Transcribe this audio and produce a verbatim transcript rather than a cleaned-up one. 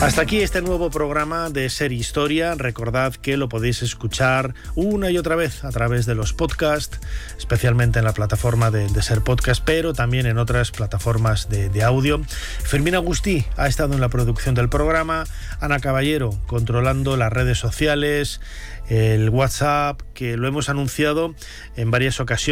Hasta aquí este nuevo programa de Ser Historia. Recordad que lo podéis escuchar una y otra vez a través de los podcasts, especialmente en la plataforma de, de Ser Podcast, pero también en otras plataformas de, de audio. Fermín Agustí ha estado en la producción del programa, Ana Caballero controlando las redes sociales, el WhatsApp, que lo hemos anunciado en varias ocasiones.